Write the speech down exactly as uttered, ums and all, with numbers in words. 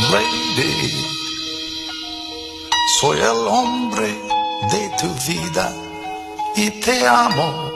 Lady, soy el hombre de tu vida y te amo